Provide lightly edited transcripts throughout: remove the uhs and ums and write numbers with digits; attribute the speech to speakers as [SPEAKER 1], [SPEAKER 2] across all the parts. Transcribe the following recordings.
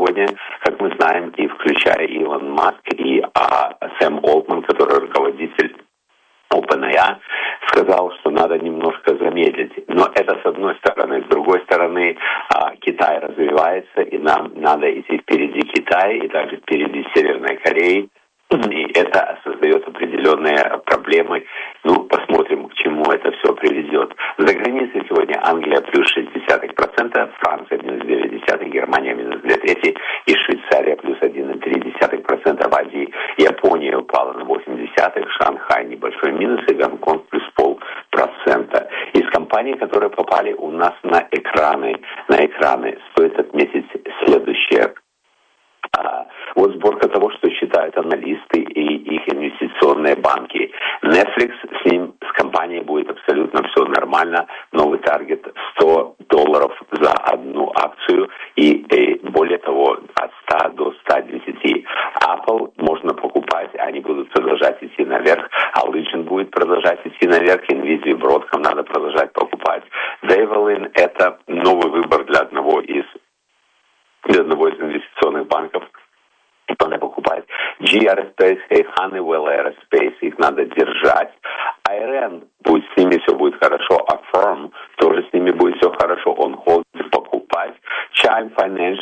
[SPEAKER 1] сегодня, как мы знаем, и включая Илон Маск, и Сэм Олтман, который руководитель OpenAI, сказал, что надо немножко замедлить. Но это с одной стороны. С другой стороны, Китай развивается, и нам надо идти впереди Китая и даже впереди Северной Кореи. И это создает определенные проблемы. Посмотрим, к чему это все приведет. За границей сегодня Англия плюс 0,6%, Франция минус 0,9%, Германия минус 2,3% и Швейцария плюс 1,3%. В Азии Япония упала на 0,8%, Шанхай небольшой минус и Гонконг плюс 0,5%. Из компаний, которые попали у нас на экраны, стоит отметить следующее. Вот сборка того, что считают аналисты и их инвестиционные банки. Netflix, с компанией будет абсолютно все нормально. Новый таргет $100 за одну акцию и более того от 100 до 110. Apple можно покупать, они будут продолжать идти наверх. Allegiant будет продолжать идти наверх. Nvidia и Broadcom надо продолжать покупать. Davalin — это новый выбор для одного из инвестиционных банков. Надо покупать. GE Aerospace и Honeywell Aerospace, их надо держать. IRN, с ними все будет хорошо. Affirm, тоже с ними будет все хорошо. On hold покупать. Chime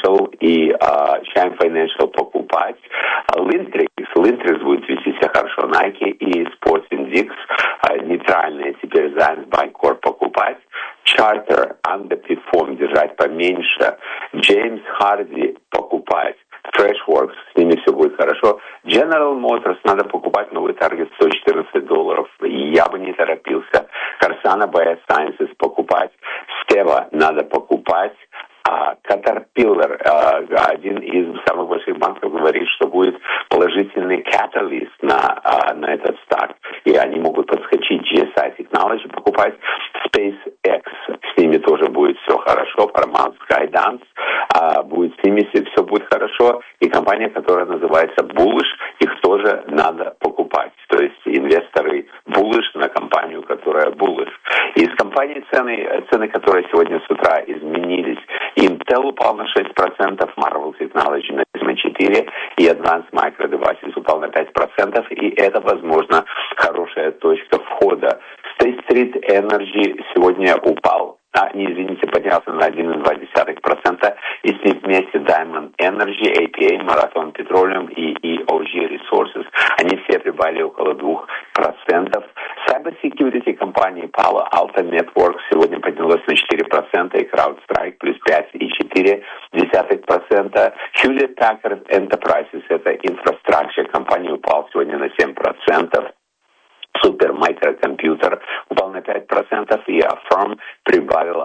[SPEAKER 1] Financial покупать. Lintrix будет вести себя хорошо. Nike и Sportindex, нейтральные теперь Zions Bancorp покупать. Charter, Underperform, держать поменьше. James Hardie покупать. Freshworks, с ними все будет хорошо. General Motors надо покупать, новый таргет $114. Я бы не торопился. Carsana Biosciences покупать. Steva надо покупать. Caterpillar, один из самых больших банков, говорит, что будет положительный каталист на этот старт. И они могут подскочить. GSI Technology покупать. SpaceX, с ними тоже будет все хорошо. Paramount Skydance, с ними все будет хорошо. И компания, которая называется Bullish, их тоже надо покупать. То есть инвесторы Bullish на компанию, которая Bullish. Из компаний цены, которые сегодня с утра изменились. Intel упал на 6%, Marvell Technology на 4%, и Advanced Micro Devices упал на 5%, и это, возможно, хорошая точка входа. State Street Energy сегодня упал, поднялся на 1,2%, и с ним вместе Diamond Energy, APA, Marathon Petroleum и EOG Resources, они все прибавили около 2%. Cybersecurity компании Palo Alto Networks сегодня поднялась на 4%, и CrowdStrike плюс 5,4%. Hewlett Packard Enterprises, это инфраструктура компания, упал сегодня на 7%. Super Microcomputer упал на 5%, и Affirm прибавил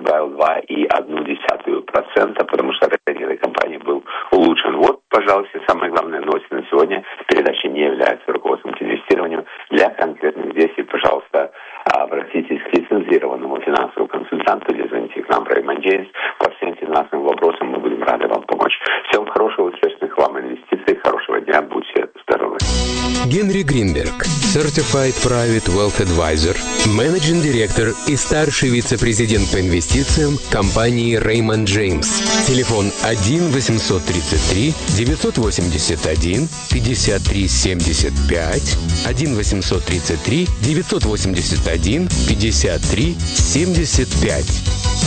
[SPEAKER 1] 2,1%, потому что рейтинг этой компании был улучшен. Вот, пожалуй, все самые главные новости на сегодня. Передача не является руководством к инвестированию. Для конкретных действий, пожалуйста, обратитесь к лицензированному финансовому консультанту или звоните к нам в Raymond James. По всем финансовым вопросам мы будем рады вам помочь. Всем хорошего, успешных вам инвестиций, хорошего дня, будьте здоровы.
[SPEAKER 2] Генри Гринберг, Certified Private Wealth Advisor, Managing Director и старший вице-президент по инвестициям компании Raymond James. Телефон 1-833-981-53-75, 1-833-981-53-75.